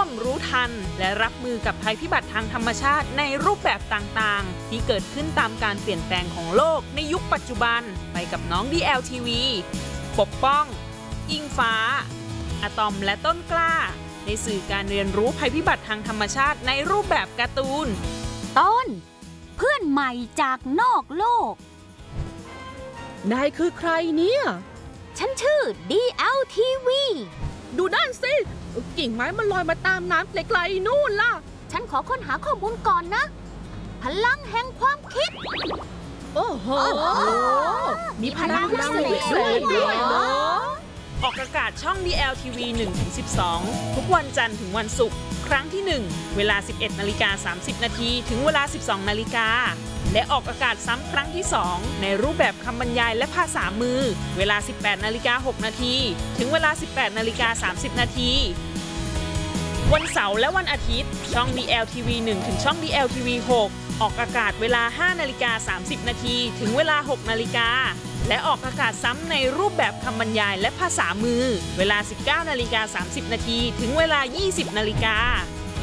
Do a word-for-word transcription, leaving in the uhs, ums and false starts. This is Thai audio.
มรู้ทันและรับมือกับภัยพิบัติทางธรรมชาติในรูปแบบต่างๆที่เกิดขึ้นตามการเปลี่ยนแปลงของโลกในยุคปัจจุบันไปกับน้อง ดี แอล ที วี ปกป้องอิงฟ้าอะตอมและต้นกล้าในสื่อการเรียนรู้ภัยพิบัติทางธรรมชาติในรูปแบบการ์ตูนต้นเพื่อนใหม่จากนอกโลกนายคือใครเนี่ยฉันชื่อ ดี แอล ที วีดูด้านสิกิ่งไม้มันลอยมาตามน้ำไกลๆนู่นล่ะฉันขอค้นหาข้อมูลก่อนนะพลังแห่งความคิดโอ้โหมีพลังพิเศษด้วยเหรอออกอากาศช่อง ดี แอล ที วี หนึ่งถึงสิบสอง ทุกวันจันทร์ถึงวันศุกร์ครั้งที่ หนึ่ง เวลา สิบเอ็ดนาฬิกาสามสิบนาทีถึงเวลา สิบสองนาฬิกาและออกอากาศซ้ำครั้งที่ สอง ในรูปแบบคำบรรยายและภาษามือเวลา สิบแปดนาฬิกาหกนาทีถึงเวลา สิบแปดนาฬิกาสามสิบนาทีวันเสาร์และวันอาทิตย์ช่อง ดี แอล ที วี หนึ่ง ถึงช่อง ดี แอล ที วี หก ออกอากาศเวลา ห้านาฬิกาสามสิบนาทีถึงเวลา หกนาฬิกาและออกอากาศซ้ำในรูปแบบคำบรรยายและภาษามือเวลา สิบเก้านาฬิกาสามสิบนาทีถึงเวลา ยี่สิบนาฬิกา